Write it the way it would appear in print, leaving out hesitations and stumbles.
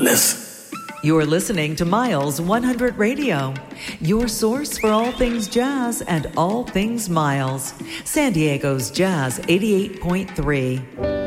madness. You're listening to Miles 100 Radio, your source for all things jazz and all things Miles. San Diego's Jazz 88.3.